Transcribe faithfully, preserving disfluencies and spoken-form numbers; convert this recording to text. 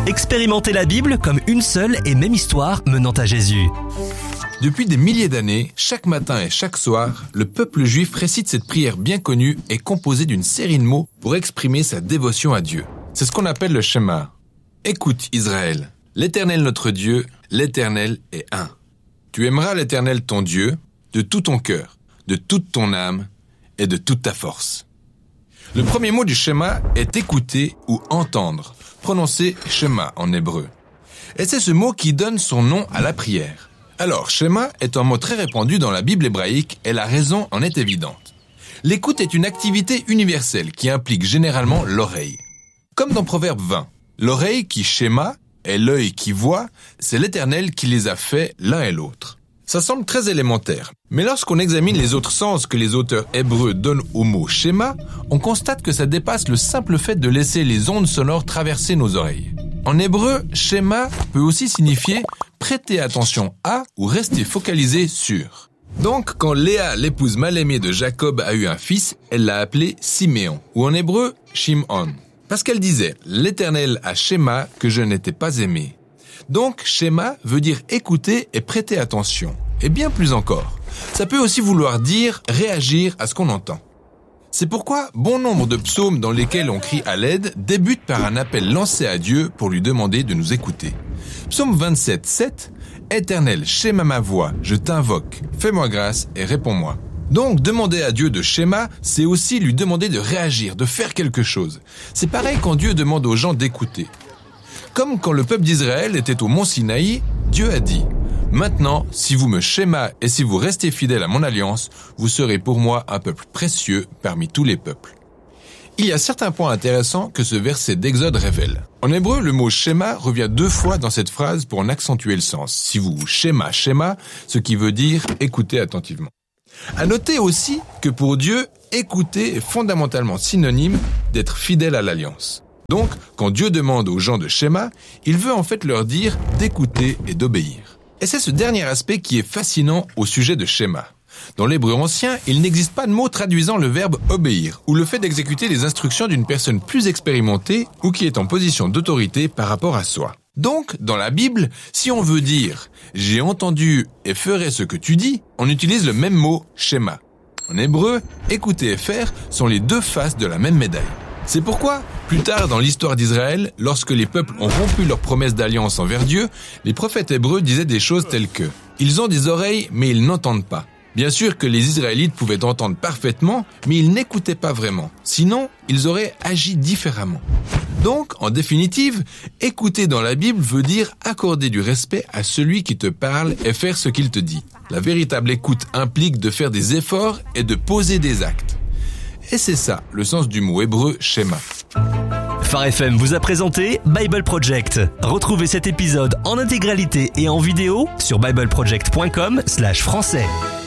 Expérimentez la Bible comme une seule et même histoire menant à Jésus. Depuis des milliers d'années, chaque matin et chaque soir, le peuple juif récite cette prière bien connue et composée d'une série de mots pour exprimer sa dévotion à Dieu. C'est ce qu'on appelle le Shema. Écoute Israël, l'Éternel notre Dieu, l'Éternel est un. Tu aimeras l'Éternel ton Dieu de tout ton cœur, de toute ton âme et de toute ta force. Le premier mot du Shema est écouter ou entendre, prononcé Shema en hébreu. Et c'est ce mot qui donne son nom à la prière. Alors, Shema est un mot très répandu dans la Bible hébraïque et la raison en est évidente. L'écoute est une activité universelle qui implique généralement l'oreille. Comme dans Proverbe vingt, l'oreille qui Shema et l'œil qui voit, c'est l'Éternel qui les a faits l'un et l'autre. Ça semble très élémentaire, mais lorsqu'on examine les autres sens que les auteurs hébreux donnent au mot « schéma », on constate que ça dépasse le simple fait de laisser les ondes sonores traverser nos oreilles. En hébreu, « schéma » peut aussi signifier « prêter attention à » ou « rester focalisé sur ». Donc, quand Léa, l'épouse mal-aimée de Jacob, a eu un fils, elle l'a appelé Siméon, ou en hébreu « Shimon ». Parce qu'elle disait « L'Éternel a schéma que je n'étais pas aimé ». Donc, schéma veut dire écouter et prêter attention. Et bien plus encore. Ça peut aussi vouloir dire réagir à ce qu'on entend. C'est pourquoi bon nombre de psaumes dans lesquels on crie à l'aide débutent par un appel lancé à Dieu pour lui demander de nous écouter. Psaume vingt-sept, sept. Éternel, schéma ma voix, je t'invoque, fais-moi grâce et réponds-moi. Donc, demander à Dieu de schéma, c'est aussi lui demander de réagir, de faire quelque chose. C'est pareil quand Dieu demande aux gens d'écouter. Comme quand le peuple d'Israël était au mont Sinaï, Dieu a dit « Maintenant, si vous me schéma et si vous restez fidèles à mon alliance, vous serez pour moi un peuple précieux parmi tous les peuples. » Il y a certains points intéressants que ce verset d'Exode révèle. En hébreu, le mot « schéma » revient deux fois dans cette phrase pour en accentuer le sens. Si vous schéma, schéma, ce qui veut dire « écoutez attentivement ». À noter aussi que pour Dieu, écouter est fondamentalement synonyme d'être fidèle à l'alliance. Donc, quand Dieu demande aux gens de schéma, il veut en fait leur dire d'écouter et d'obéir. Et c'est ce dernier aspect qui est fascinant au sujet de schéma. Dans l'hébreu ancien, il n'existe pas de mot traduisant le verbe obéir, ou le fait d'exécuter les instructions d'une personne plus expérimentée ou qui est en position d'autorité par rapport à soi. Donc, dans la Bible, si on veut dire « j'ai entendu et ferai ce que tu dis », on utilise le même mot « schéma ». En hébreu, écouter et faire sont les deux faces de la même médaille. C'est pourquoi, plus tard dans l'histoire d'Israël, lorsque les peuples ont rompu leur promesse d'alliance envers Dieu, les prophètes hébreux disaient des choses telles que « Ils ont des oreilles, mais ils n'entendent pas ». Bien sûr que les Israélites pouvaient entendre parfaitement, mais ils n'écoutaient pas vraiment. Sinon, ils auraient agi différemment. Donc, en définitive, écouter dans la Bible veut dire accorder du respect à celui qui te parle et faire ce qu'il te dit. La véritable écoute implique de faire des efforts et de poser des actes. Et c'est ça, le sens du mot hébreu « schéma ». Phare F M vous a présenté Bible Project. Retrouvez cet épisode en intégralité et en vidéo sur bibleproject point com slash français.